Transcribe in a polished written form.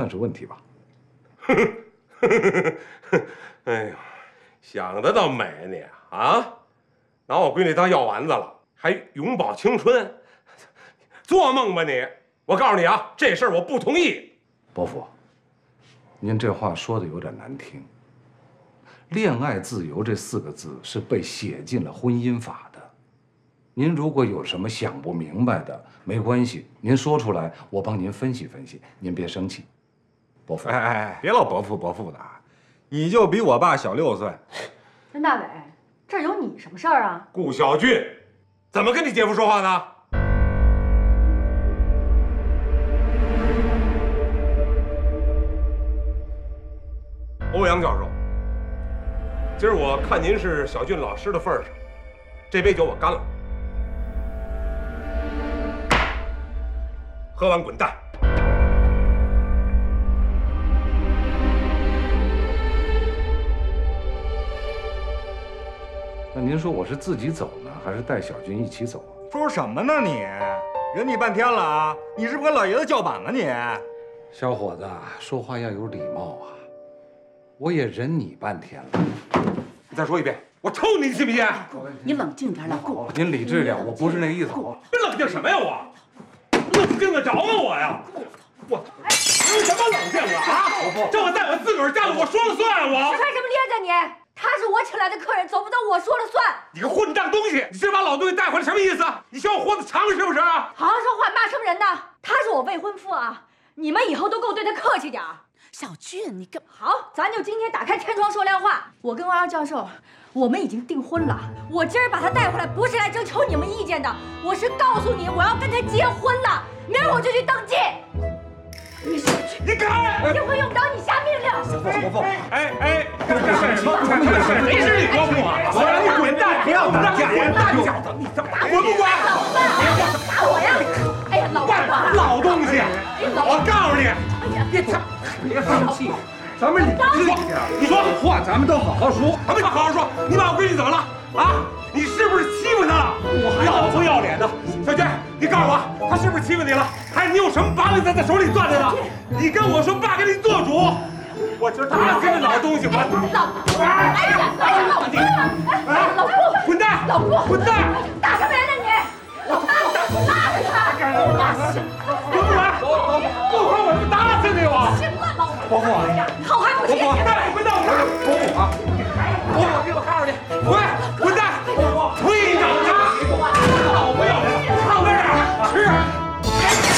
是问题吧？ 哎呦，想得倒美你啊！拿我闺女当药丸子了，还永葆青春，做梦吧你！我告诉你啊，这事儿我不同意。 伯父，您这话说的有点难听。恋爱自由这4个字是被写进了婚姻法的。您如果有什么想不明白的，没关系，您说出来，我帮您分析分析。您别生气，伯父。 哎，别老伯父的啊！你就比我爸小6岁。 任大伟，这儿有你什么事儿啊？ 顾小俊，怎么跟你姐夫说话呢？欧阳教授，今儿我看您是小俊老师的份上，这杯酒我干了，喝完滚蛋。 那您说我是自己走呢，还是带小军一起走？ 说什么呢你？忍你半天了啊！你是不是跟老爷子叫板呢你？ 小伙子，说话要有礼貌啊！我也忍你半天了。 你再说一遍，我抽你信不信？ 你冷静点，老顾。 您理智点，我不是那意思。 冷静什么呀我？冷静得着吗我呀？我凭什么冷静啊？这我在我自个儿家里我说了算我。 你穿什么咧子你？他是我请来的客人，走不走我说了算。 你个混账东西！你这把老东西带回来什么意思？你嫌我活得长是不是？ 好好说话，骂什么人呢？他是我未婚夫啊！你们以后都给我对他客气点儿。 小俊，你干好，咱就今天打开天窗说亮话。我跟欧阳教授，我们已经订婚了。我今儿把他带回来，不是来征求你们意见的，我是告诉你，我要跟他结婚了。明儿我就去登记。 你敢！ 结婚用不着你下命令。 伯父， 哎，谁是你伯父啊？我让你滚蛋！不要打！滚蛋！我不管！ 打我呀！哎呀， 老东西！我告诉你， 哎呀， 别生气，咱们理智一点。 你说话咱们都好好说。 什么好好说？你把我闺女怎么了？啊？你是不是欺负她了？我要不要脸的！小娟，你告诉我，她是不是欺负你了？还是你有什么把柄在她手里攥着呢？你跟我说，爸给你做主。我今儿打死这老东西！ 老顾， 滚蛋！ 老顾， 滚蛋！ 打什么人呢你？拉着他！ 滚不滚？不滚我他妈打死你我！ 行了，老顾。 伯父，